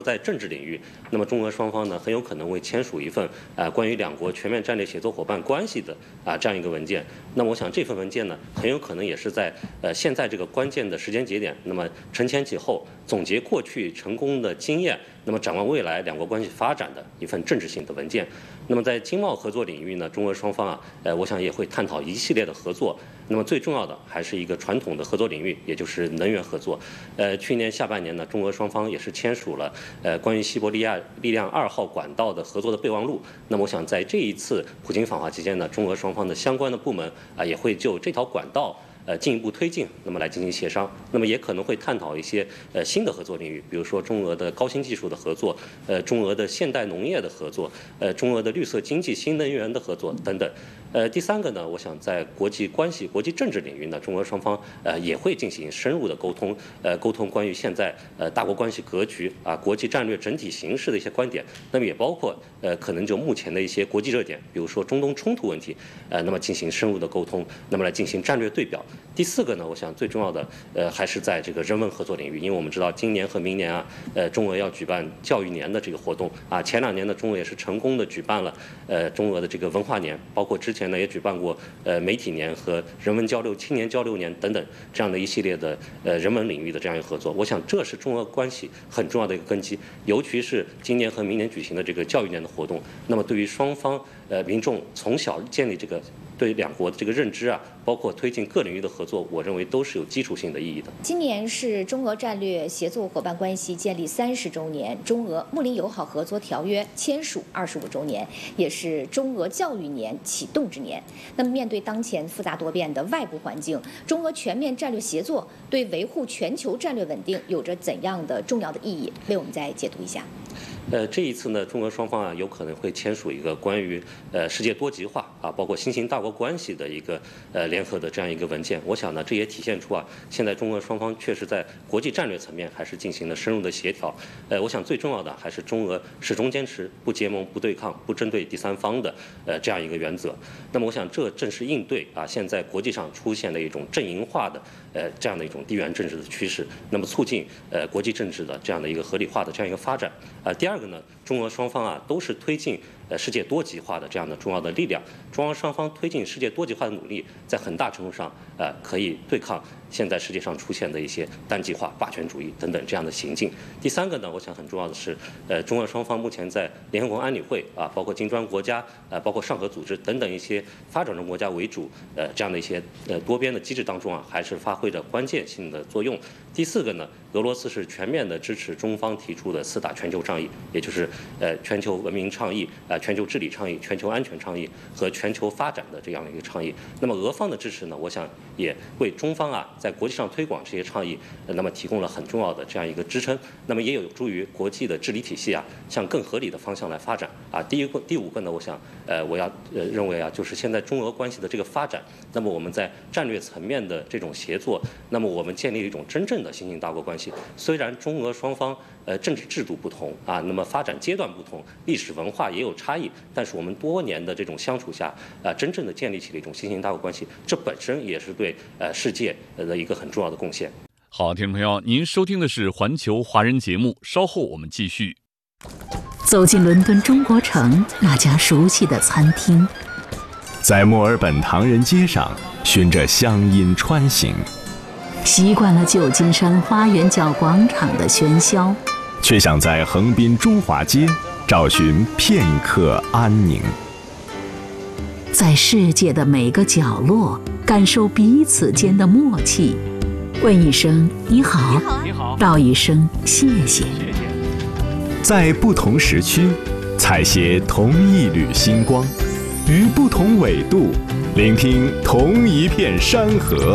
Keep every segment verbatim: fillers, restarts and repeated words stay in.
在政治领域，那么中俄双方呢很有可能会签署一份啊、呃、关于两国全面战略协作伙伴关系的啊、呃、这样一个文件。那么我想这份文件呢很有可能也是在呃现在这个关键的时间节点，那么承前启后，总结过去成功的经验，那么展望未来两国关系发展的一份政治性的文件。那么在经贸合作领域呢，中俄双方啊，呃，我想也会探讨一系列的合作。那么最重要的还是一个传统的合作领域，也就是能源合作。呃，去年下半年呢，中俄双方也是签署了呃关于西伯利亚力量二号管道的合作的备忘录。那么我想在这一次普京访华期间呢，中俄双方的相关的部门啊、呃、也会就这条管道呃进一步推进，那么来进行协商，那么也可能会探讨一些呃新的合作领域，比如说中俄的高新技术的合作，呃中俄的现代农业的合作，呃中俄的绿色经济、新能源的合作等等。呃，第三个呢，我想在国际关系、国际政治领域呢，中俄双方呃也会进行深入的沟通，呃，沟通关于现在呃大国关系格局啊、国际战略整体形势的一些观点，那么也包括呃可能就目前的一些国际热点，比如说中东冲突问题，呃，那么进行深入的沟通，那么来进行战略对表。第四个呢，我想最重要的呃还是在这个人文合作领域，因为我们知道今年和明年啊，呃，中俄要举办教育年的这个活动啊，前两年呢，中俄也是成功的举办了呃中俄的这个文化年，包括之前。前呢也举办过呃媒体年和人文交流、青年交流年等等这样的一系列的呃人文领域的这样一个合作，我想这是中俄关系很重要的一个根基，尤其是今年和明年举行的这个教育年的活动，那么对于双方呃民众从小建立这个对两国的这个认知啊，包括推进各领域的合作，我认为都是有基础性的意义的。 今年是中俄战略协作伙伴关系建立三十周年，中俄睦邻友好合作条约签署二十五周年，也是中俄教育年启动之年。那么，面对当前复杂多变的外部环境，中俄全面战略协作对维护全球战略稳定有着怎样的重要的意义？为我们再解读一下。 呃，这一次呢，中俄双方啊有可能会签署一个关于呃世界多极化啊，包括新型大国关系的一个呃联合的这样一个文件。我想呢，这也体现出啊，现在中俄双方确实在国际战略层面还是进行了深入的协调。呃，我想最重要的还是中俄始终坚持不结盟、不对抗、不针对第三方的呃这样一个原则。那么，我想这正是应对啊现在国际上出现的一种阵营化的呃这样的一种地缘政治的趋势，那么促进呃国际政治的这样的一个合理化的这样一个发展。啊，第二个呢，中俄双方啊都是推进呃世界多极化的这样的重要的力量。中俄双方推进世界多极化的努力，在很大程度上呃可以对抗现在世界上出现的一些单极化、霸权主义等等这样的行径。第三个呢，我想很重要的是，呃，中俄双方目前在联合国安理会啊，包括金砖国家，呃，包括上合组织等等一些发展中国家为主，呃，这样的一些呃多边的机制当中啊，还是发挥着关键性的作用。第四个呢，俄罗斯是全面的支持中方提出的四大全球倡议，也就是呃全球文明倡议、啊、呃、全球治理倡议、全球安全倡议和全球发展的这样的一个倡议。那么俄方的支持呢，我想也为中方啊在国际上推广这些倡议，呃、那么提供了很重要的这样一个支撑。那么也有助于国际的治理体系啊向更合理的方向来发展啊。第一个、第五个呢，我想呃我要呃认为啊，就是现在中俄关系的这个发展，那么我们在战略层面的这种协作，那么我们建立一种真正的新型大国关系。虽然中俄双方呃政治制度不同啊，那么发展阶段不同，历史文化也有差异，但是我们多年的这种相处下啊，真正的建立起了一种新型大国关系，这本身也是对呃世界的一个很重要的贡献。 好，听众朋友，您收听的是环球华人节目，稍后我们继续。 走进伦敦中国城那家熟悉的餐厅， 在墨尔本唐人街上循着乡音穿行， 习惯了旧金山花园角广场的喧嚣， 却想在横滨中华街找寻片刻安宁。 在世界的每个角落感受彼此间的默契，问一声你好， 你好， 道一声谢谢。 在不同时区采撷同一缕星光，于不同纬度聆听同一片山河。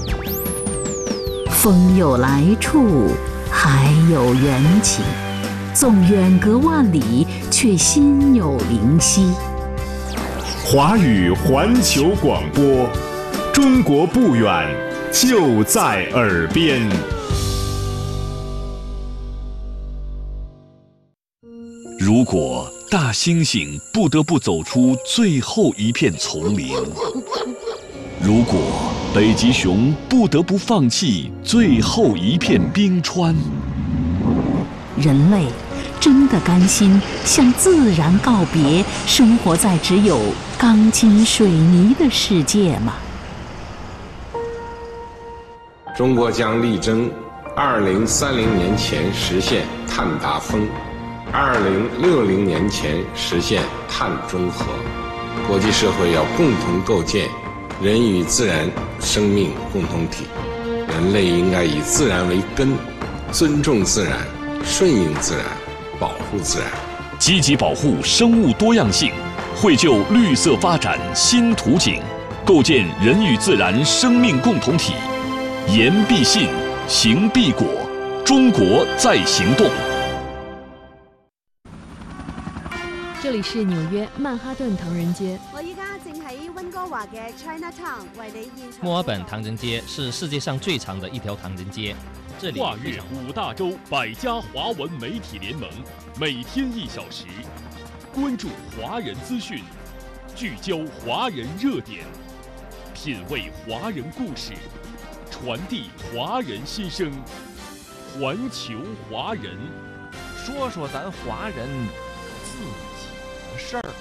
风有来处，海有缘起，纵远隔万里，却心有灵犀。 华语环球广播，中国不远，就在耳边。 如果大猩猩不得不走出最后一片丛林，如果北极熊不得不放弃最后一片冰川， 人类真的甘心向自然告别，生活在只有钢筋水泥的世界吗？ 中国将力争二零三零年前实现碳达峰，二零六零年前实现碳中和。国际社会要共同构建人与自然生命共同体，人类应该以自然为根，尊重自然，顺应自然，保护自然， 积极保护生物多样性，绘就绿色发展新图景，构建人与自然生命共同体。言必信，行必果，中國在行動。 這裡是紐約曼哈頓唐人街。 我依家正喺溫哥華嘅 Chinatown 為你現場。 墨爾本唐人街是世界上最長的一條唐人街。這裡跨越五大洲百家華文媒體聯盟，每天一小時，關注華人資訊，聚焦華人熱點，品味華人故事，傳遞華人心聲，環球華人， 說說咱華人自己的事兒。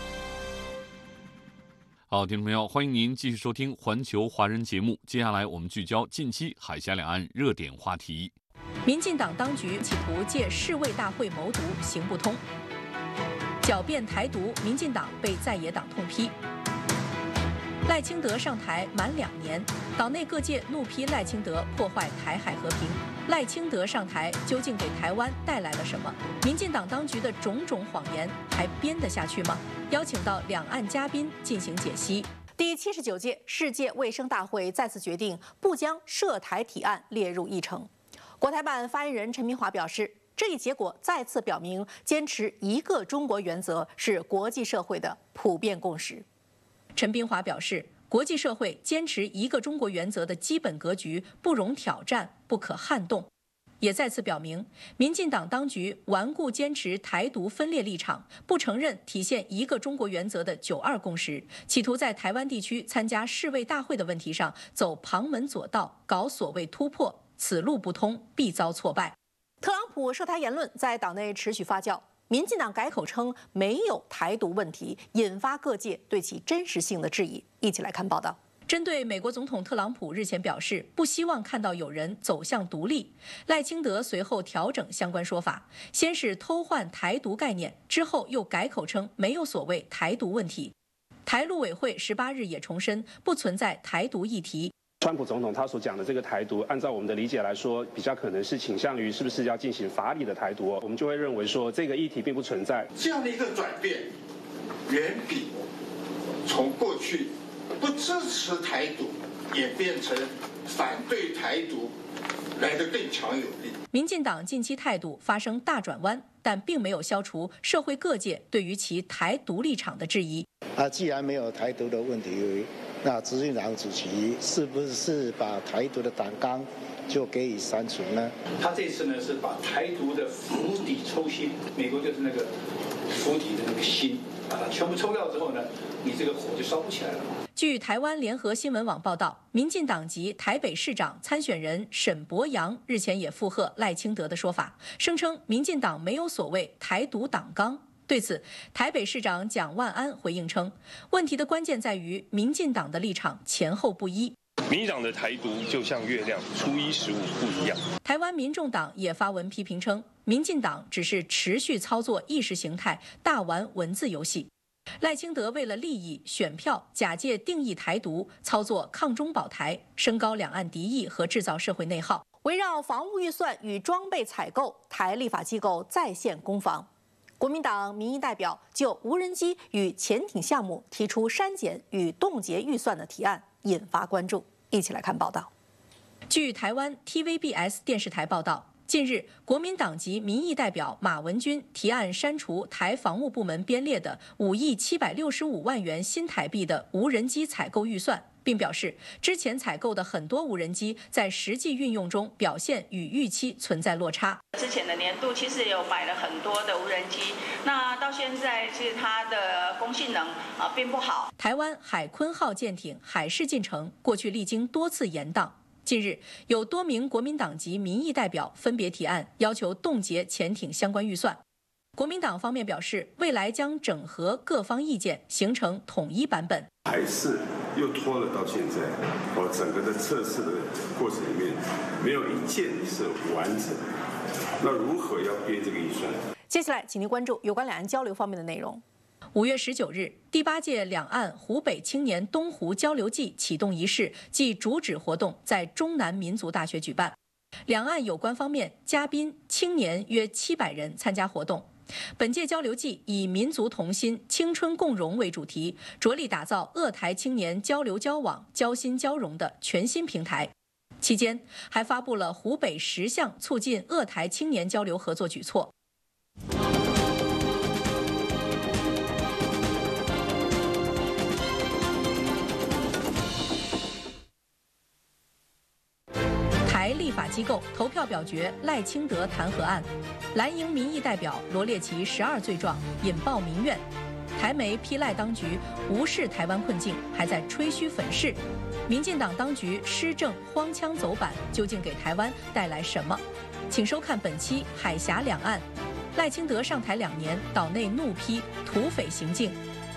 好，听众朋友，歡迎您繼續收聽環球華人節目。接下來我們聚焦近期海峽兩岸熱點話題。 民進黨當局企圖借世衛大會謀獨行不通，狡辯台獨，民進黨被在野黨痛批。賴清德上台滿兩年，島內各界怒批賴清德破壞台海和平。賴清德上台究竟給台灣帶來了什麼？民進黨當局的種種謊言還編得下去嗎？邀請到兩岸嘉賓進行解析。第七十九屆世界衛生大會再次決定不將涉台提案列入議程。國台辦發言人陳明華表示，這一結果再次表明，堅持一個中國原則是國際社會的普遍共識。陳斌華表示，國際社會堅持一個中國原則的基本格局不容挑戰，不可撼動，也再次表明，民進黨當局頑固堅持台獨分裂立場，不承認體現一個中國原則的九二共識，企圖在台灣地區參加世衛大會的問題上走旁門左道，搞所謂突破，此路不通，必遭挫敗。特朗普涉台言論在島內持續發酵。民進黨改口稱沒有台獨問題，引發各界對其真實性的質疑。一起來看報道。針對美國總統特朗普日前表示不希望看到有人走向獨立，賴清德隨後調整相關說法，先是偷換台獨概念，之後又改口稱沒有所謂台獨問題。台陸委會十八日也重申不存在台獨議題。 川普總統他所講的這個台獨，按照我們的理解來說，比較可能是傾向於是不是要進行法理的台獨，我們就會認為說這個議題並不存在。 這樣的一個轉變，遠比從過去不支持台獨演變成反對台獨來得更強有力。 民進黨近期態度發生大轉彎，但並沒有消除社會各界對於其台獨立場的質疑。 啊，既然沒有台獨的問題，那執政黨主席是不是把台獨的黨綱就給予刪除呢？ 他這次呢是把台獨的釜底抽薪，美國就是那個釜底的那個芯，把它全部抽掉之後呢，你這個火就燒不起來了。 據台灣聯合新聞網報道，民進黨籍台北市長參選人沈伯洋日前也附和賴清德的說法，聲稱民進黨沒有所謂台獨黨綱。對此，台北市長蔣萬安回應稱，問題的關鍵在於民進黨的立場前後不一。 民進黨的台獨就像月亮，初一十五不一樣。 台灣民眾黨也發文批評稱，民進黨只是持續操作意識形態，大玩文字遊戲。賴清德為了利益選票，假借定義台獨，操作抗中保台，升高兩岸敵意和製造社會內耗。圍繞防務預算與裝備採購，台立法機構再現攻防。國民黨民意代表就無人機與潛艇項目提出刪減與凍結預算的提案，引發關注。一起來看報道。據台灣 T V B S 電視台報道，近日國民黨籍民意代表馬文君提案刪除台防務部門編列的五億七百六十五萬元新台幣的無人機採購預算，並表示之前採購的很多無人機在實際運用中表現與預期存在落差。 之前的年度其實有買了很多的無人機，那到現在其實它的功性能啊並不好。 台灣海鯤號艦艇海事進程過去歷經多次延宕，近日有多名國民黨籍民意代表分別提案要求凍結潛艇相關預算。 国民党方面表示，未来将整合各方意见，形成统一版本。 还是又拖了到现在，哦，整个的测试的过程里面，没有一件是完整的。那如何要编这个预算？ 接下来，请您关注有关两岸交流方面的内容。五月十九日，第八届两岸湖北青年东湖交流季启动仪式暨主旨活动在中南民族大学举办。两岸有关方面嘉宾青年约七百人参加活动。本届交流季以民族同心、青春共融为主题，着力打造鄂台青年交流交往、交心交融的全新平台。期间还发布了湖北十项促进鄂台青年交流合作举措。台立法机构投票表决赖清德弹劾案，蓝营民意代表罗列其十二罪状，引爆民怨。台媒批赖当局无视台湾困境，还在吹嘘粉饰。民进党当局施政荒腔走板，究竟给台湾带来什么？请收看本期《海峡两岸》。赖清德上台两年，岛内怒批土匪行径。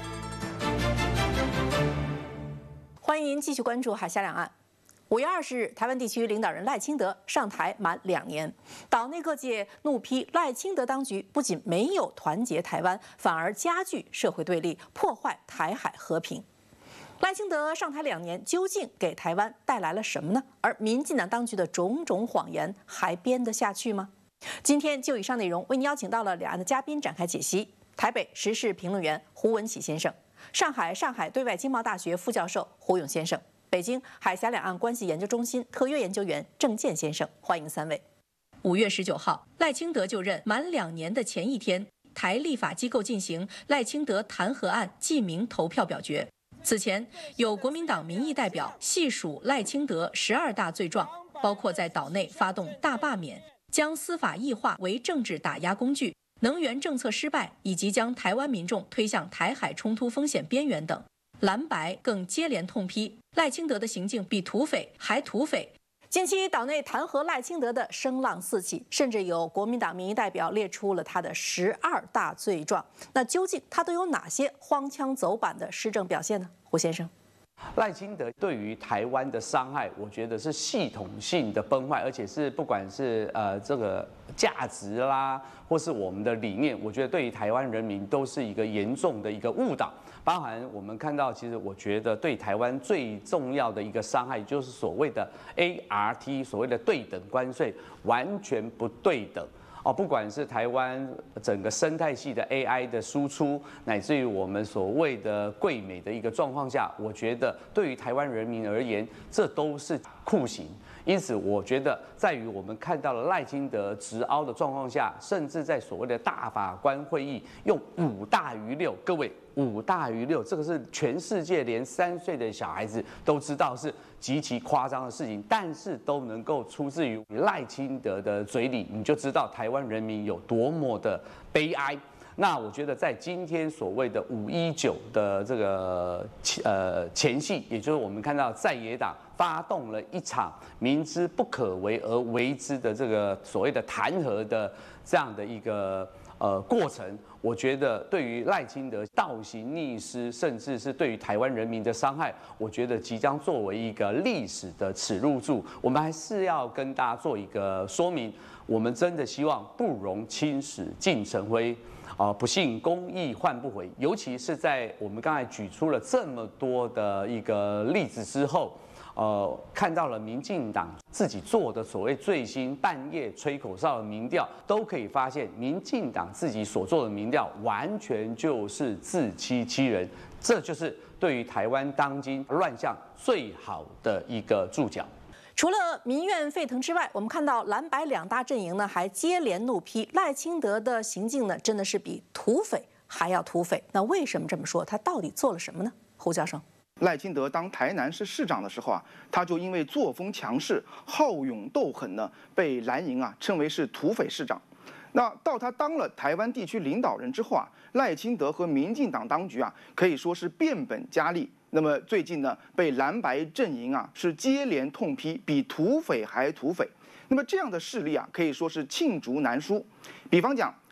欢迎您继续关注《海峡两岸》。五月二十日，台湾地区领导人赖清德上台满两年，岛内各界怒批赖清德当局不仅没有团结台湾，反而加剧社会对立，破坏台海和平。赖清德上台两年，究竟给台湾带来了什么呢？而民进党当局的种种谎言还编得下去吗？今天就以上内容，为您邀请到了两岸的嘉宾展开解析。台北时事评论员胡文启先生，上海上海对外经贸大学副教授胡勇先生，北京海峡两岸关系研究中心特约研究员郑健先生，欢迎三位。五月十九号，赖清德就任满两年的前一天，台立法机构进行赖清德弹劾案记名投票表决。此前，有国民党民意代表细数赖清德十二大罪状，包括在岛内发动大罢免、将司法异化为政治打压工具、能源政策失败，以及将台湾民众推向台海冲突风险边缘等。蓝白更接连痛批赖清德的行径比土匪还土匪。近期岛内弹劾赖清德的声浪四起，甚至有国民党民意代表列出了他的十二大罪状。那究竟他都有哪些荒腔走板的施政表现呢？胡先生， 赖清德对于台湾的伤害，我觉得是系统性的崩坏，而且是不管是呃这个价值啦，或是我们的理念，我觉得对于台湾人民都是一个严重的一个误导。包含我们看到，其实我觉得对台湾最重要的一个伤害，就是所谓的 A R T， 所谓的对等关税，完全不对等。哦，不管是台湾整个生态系的 A I 的输出，乃至于我们所谓的贵美的一个状况下，我觉得对于台湾人民而言，这都是酷刑。因此，我觉得在于我们看到了赖清德直凹的状况下，甚至在所谓的大法官会议用五大于六，各位五大于六，这个是全世界连三岁的小孩子都知道是极其夸张的事情，但是都能够出自于赖清德的嘴里，你就知道台湾人民有多么的悲哀。那我觉得在今天所谓的五一九的这个呃前夕，也就是我们看到在野党发动了一场明知不可为而为之的这个所谓的弹劾的这样的一个呃过程，我觉得对于赖清德倒行逆施，甚至是对于台湾人民的伤害，我觉得即将作为一个历史的耻辱柱。我们还是要跟大家做一个说明，我们真的希望不容青史尽成灰。啊，不幸公义换不回，尤其是在我们刚才举出了这么多的一个例子之后，呃，看到了民进党自己做的所谓最新半夜吹口哨的民调，都可以发现，民进党自己所做的民调完全就是自欺欺人，这就是对于台湾当今乱象最好的一个注脚。 除了民怨沸腾之外，我们看到蓝白两大阵营呢，还接连怒批赖清德的行径呢，真的是比土匪还要土匪。那为什么这么说？他到底做了什么呢？胡教授， 赖清德当台南市市长的时候啊，他就因为作风强势、好勇斗狠呢，被蓝营啊称为是土匪市长。那到他当了台湾地区领导人之后啊，赖清德和民进党当局啊，可以说是变本加厉。那么最近呢，被蓝白阵营啊是接连痛批，比土匪还土匪。那么这样的事例啊，可以说是罄竹难书。比方讲，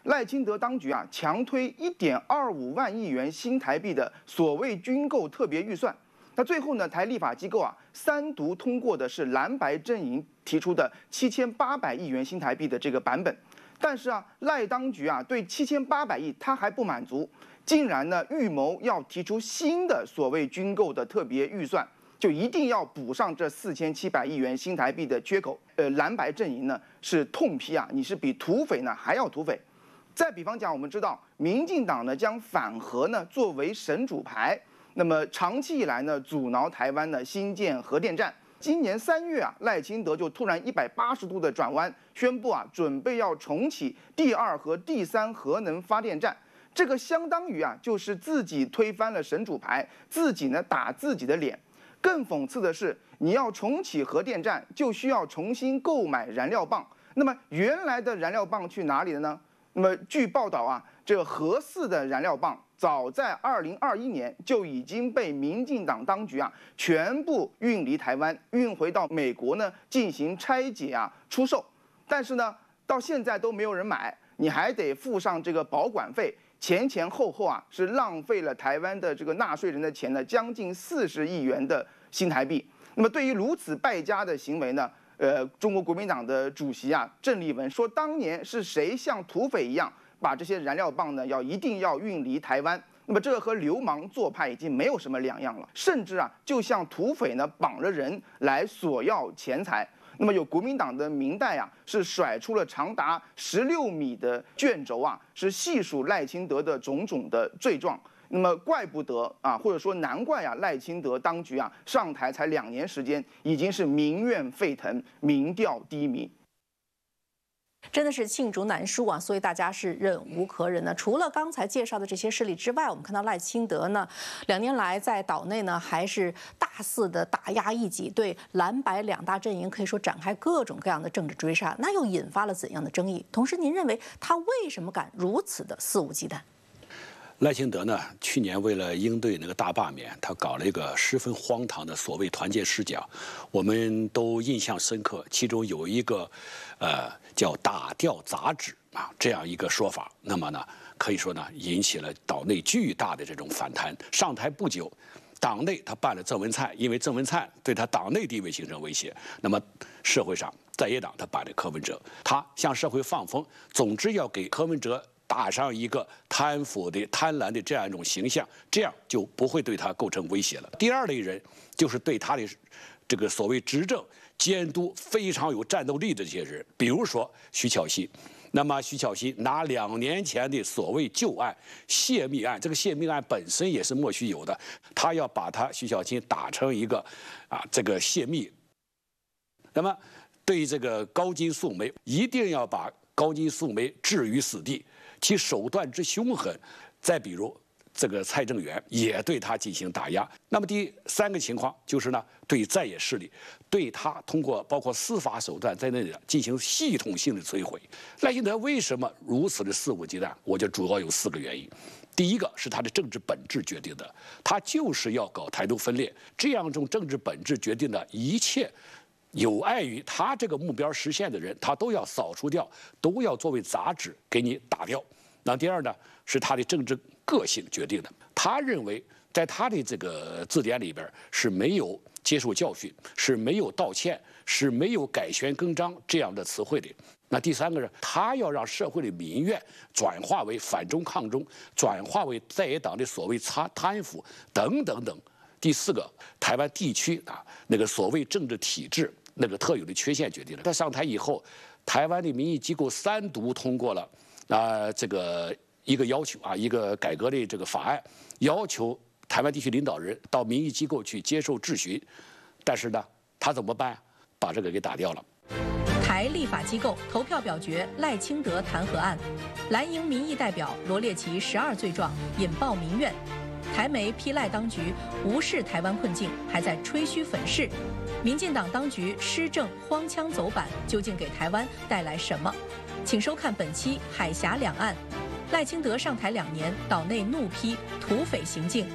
赖清德当局啊强推一点二五万亿元新台币的所谓军购特别预算。那最后呢，台立法机构啊三读通过的是蓝白阵营提出的七千八百亿元新台币的这个版本。但是啊，赖当局啊对七千八百亿他还不满足，竟然呢预谋要提出新的所谓军购的特别预算，就一定要补上这四千七百亿元新台币的缺口。呃，蓝白阵营呢是痛批啊，你是比土匪呢还要土匪。再比方讲，我们知道民进党呢将反核呢作为神主牌，那么长期以来呢阻挠台湾呢新建核电站。今年三月啊，赖清德就突然一百八十度的转弯，宣布啊准备要重启第二和第三核能发电站。这个相当于啊就是自己推翻了神主牌，自己呢打自己的脸。更讽刺的是，你要重启核电站，就需要重新购买燃料棒。那么原来的燃料棒去哪里了呢？那么据报道啊，这个核四的燃料棒早在二零二一年就已经被民进党当局啊全部运离台湾，运回到美国呢进行拆解啊出售。但是呢，到现在都没有人买，你还得付上这个保管费，前前后后啊是浪费了台湾的这个纳税人的钱呢，将近四十亿元的新台币。那么对于如此败家的行为呢？呃，中国国民党的主席啊，郑丽文说，当年是谁像土匪一样把这些燃料棒呢，要一定要运离台湾？那么这和流氓做派已经没有什么两样了，甚至啊，就像土匪呢绑了人来索要钱财。那么有国民党的民代啊，是甩出了长达十六米的卷轴啊，是细数赖清德的种种的罪状。那么怪不得啊，或者说难怪啊，赖清德当局啊上台才两年时间，已经是民怨沸腾，民调低迷。 真的是罄竹难书啊，所以大家是忍无可忍呢。除了刚才介绍的这些势力之外，我们看到赖清德呢，两年来在岛内呢还是大肆的打压异己，对蓝白两大阵营可以说展开各种各样的政治追杀，那又引发了怎样的争议？同时，您认为他为什么敢如此的肆无忌惮？ 赖清德呢，去年为了应对那个大罢免，他搞了一个十分荒唐的所谓团结视角，我们都印象深刻。其中有一个，呃，叫打掉杂质啊这样一个说法。那么呢，可以说呢，引起了岛内巨大的这种反弹。上台不久，党内他办了郑文灿，因为郑文灿对他党内地位形成威胁。那么社会上在野党他办了柯文哲，他向社会放风，总之要给柯文哲打上一个贪腐的、贪婪的这样一种形象，这样就不会对他构成威胁了。第二类人就是对他的这个所谓执政监督非常有战斗力的这些人，比如说徐巧芯。那么徐巧芯拿两年前的所谓旧案泄密案，这个泄密案本身也是莫须有的，他要把他徐巧芯打成一个啊这个泄密。那么对于这个高金素梅，一定要把高金素梅置于死地。其手段之凶狠，再比如这个蔡正元也对他进行打压。那么第三个情况就是呢，对在野势力，对他通过包括司法手段在内的进行系统性的摧毁。赖清德为什么如此的肆无忌惮？我觉得主要有四个原因。第一个是他的政治本质决定的，他就是要搞台独分裂，这样一种政治本质决定的一切有碍于他这个目标实现的人，他都要扫除掉，都要作为杂质给你打掉。那第二呢，是他的政治个性决定的。他认为，在他的这个字典里边是没有接受教训，是没有道歉，是没有改弦更张这样的词汇的。那第三个是，他要让社会的民怨转化为反中抗中，转化为在野党的所谓贪贪腐等等等。第四个，台湾地区啊那个所谓政治体制那个特有的缺陷决定了。他上台以后，台湾的民意机构三读通过了啊、呃、这个一个要求啊一个改革的这个法案，要求台湾地区领导人到民意机构去接受质询，但是呢，他怎么办？把这个给打掉了。 台立法机构投票表决赖清德弹劾案，蓝营民意代表罗列其十二罪状，引爆民怨。台媒批赖当局无视台湾困境，还在吹嘘粉饰。民进党当局施政荒腔走板，究竟给台湾带来什么？请收看本期《海峡两岸》。赖清德上台两年，岛内怒批土匪行径。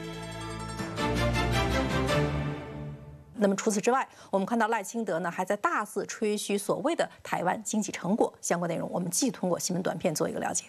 那么除此之外，我们看到赖清德呢还在大肆吹嘘所谓的台湾经济成果。相关内容我们继续通过新闻短片做一个了解。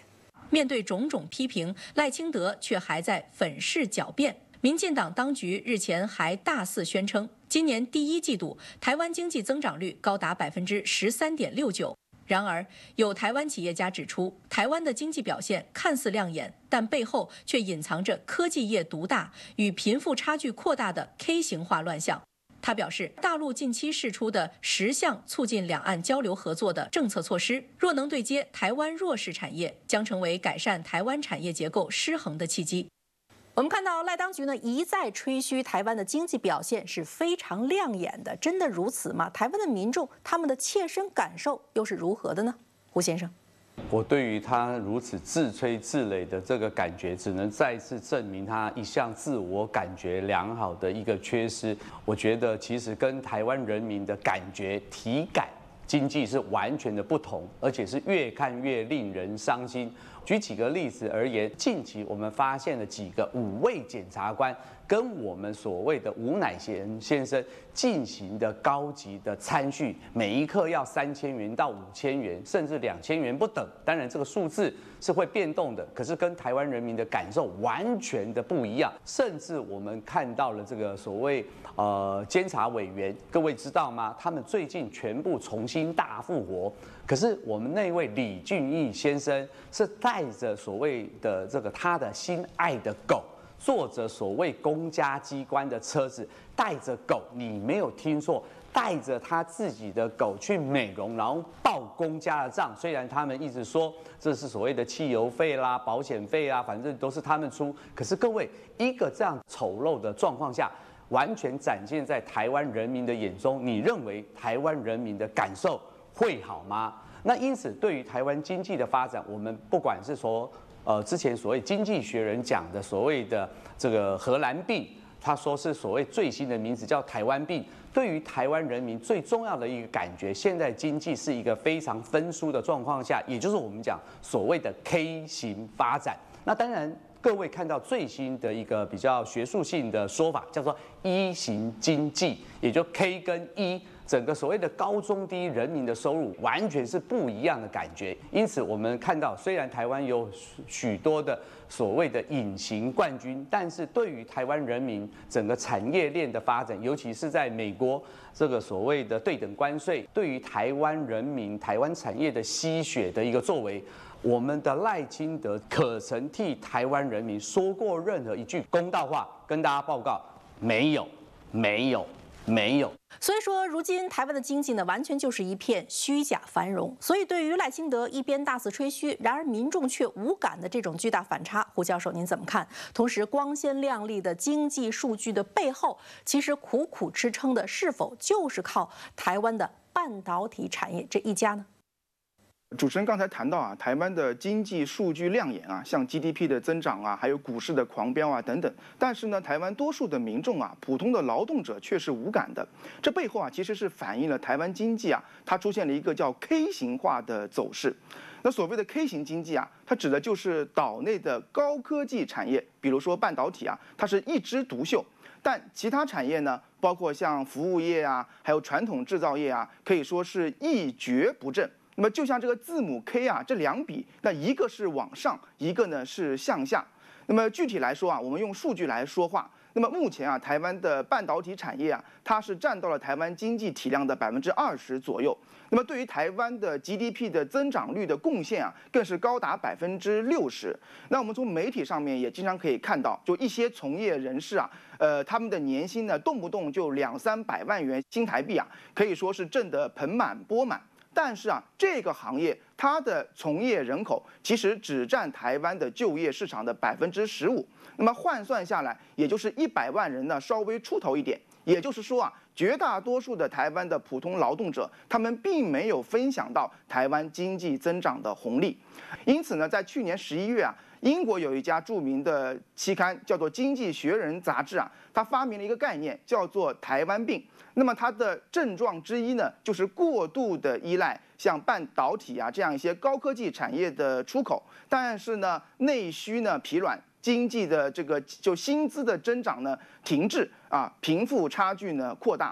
面对种种批评，赖清德却还在粉饰狡辩。民进党当局日前还大肆宣称，今年第一季度台湾经济增长率高达百分之十三点六九。然而，有台湾企业家指出，台湾的经济表现看似亮眼，但背后却隐藏着科技业独大与贫富差距扩大的 K 型化乱象。他表示，大陆近期释出的十项促进两岸交流合作的政策措施，若能对接台湾弱势产业，将成为改善台湾产业结构失衡的契机。 我们看到赖当局呢一再吹嘘台湾的经济表现是非常亮眼的，真的如此吗？台湾的民众他们的切身感受又是如何的呢？胡先生。 我对于他如此自吹自擂的这个感觉，只能再次证明他一向自我感觉良好的一个缺失。我觉得其实跟台湾人民的感觉、体感、经济是完全的不同，而且是越看越令人伤心。举几个例子而言，近期我们发现了几个五位检察官跟我们所谓的吴乃贤先生进行的高级的参叙，每一克要三千元到五千元，甚至两千元不等。当然，这个数字是会变动的，可是跟台湾人民的感受完全的不一样。甚至我们看到了这个所谓呃监察委员，各位知道吗？他们最近全部重新大复活。可是我们那位李俊毅先生是带着所谓的这个他的心爱的狗，坐着所谓公家机关的车子，带着狗，你没有听错，带着他自己的狗去美容，然后报公家的账。虽然他们一直说这是所谓的汽油费啦、保险费啦，反正都是他们出。可是各位，一个这样丑陋的状况下，完全展现在台湾人民的眼中，你认为台湾人民的感受会好吗？那因此，对于台湾经济的发展，我们不管是说，呃，之前所谓经济学人讲的所谓的这个荷兰病，他说是所谓最新的名字叫台湾病。对于台湾人民最重要的一个感觉，现在经济是一个非常分疏的状况下，也就是我们讲所谓的 K 型发展。那当然，各位看到最新的一个比较学术性的说法，叫做一型经济，也就 K 跟一。整个所谓的高中低人民的收入完全是不一样的感觉，因此我们看到，虽然台湾有许多的所谓的隐形冠军，但是对于台湾人民整个产业链的发展，尤其是在美国这个所谓的对等关税，对于台湾人民、台湾产业的吸血的一个作为，我们的赖清德可曾替台湾人民说过任何一句公道话？跟大家报告，没有，没有。没有， 所以说，如今台湾的经济呢，完全就是一片虚假繁荣。所以，对于赖清德一边大肆吹嘘，然而民众却无感的这种巨大反差，胡教授您怎么看？同时，光鲜亮丽的经济数据的背后，其实苦苦支撑的是否就是靠台湾的半导体产业这一家呢？ 主持人刚才谈到啊，台湾的经济数据亮眼啊，像 G D P 的增长啊，还有股市的狂飙啊等等。但是呢，台湾多数的民众啊，普通的劳动者却是无感的。这背后啊，其实是反映了台湾经济啊，它出现了一个叫 K 型化的走势。那所谓的 K 型经济啊，它指的就是岛内的高科技产业，比如说半导体啊，它是一枝独秀。但其他产业呢，包括像服务业啊，还有传统制造业啊，可以说是一蹶不振。那么就像这个字母 K 啊，这两笔，那一个是往上，一个呢是向下。那么具体来说啊，我们用数据来说话。那么目前啊，台湾的半导体产业啊，它是占到了台湾经济体量的百分之二十左右。那么对于台湾的 G D P 的增长率的贡献啊，更是高达百分之六十。那我们从媒体上面也经常可以看到，就一些从业人士啊，呃，他们的年薪呢，动不动就两三百万元新台币啊，可以说是挣得盆满钵满。但是啊，这个行业它的从业人口其实只占台湾的就业市场的百分之十五，那么换算下来，也就是一百万人呢，稍微出头一点。也就是说啊，绝大多数的台湾的普通劳动者，他们并没有分享到台湾经济增长的红利。因此呢，在去年十一月啊，英国有一家著名的期刊叫做《经济学人》杂志啊，它发明了一个概念，叫做台湾病。那么它的症状之一呢，就是过度的依赖像半导体啊这样一些高科技产业的出口，但是呢，内需呢疲软。经济的这个就薪资的增长呢停滞啊，贫富差距呢扩大。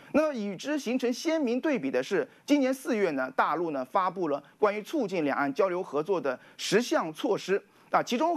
那么与之形成鲜明对比的是，今年四月呢，大陆呢发布了关于促进两岸交流合作的十项措施啊，其中